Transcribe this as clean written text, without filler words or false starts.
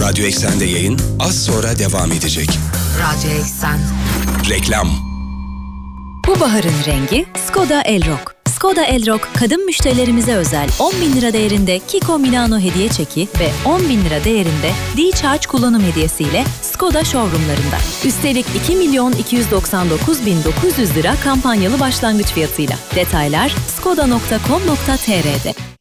Radyo Eksen'de yayın az sonra devam edecek. Radyo Eksen. Reklam. Bu baharın rengi Skoda Elrock. Skoda Elrock, kadın müşterilerimize özel 10.000 lira değerinde Kiko Milano hediye çeki ve 10.000 lira değerinde D-Charge kullanım hediyesiyle Skoda showroomlarında. Üstelik 2.299.900 lira kampanyalı başlangıç fiyatıyla. Detaylar skoda.com.tr'de.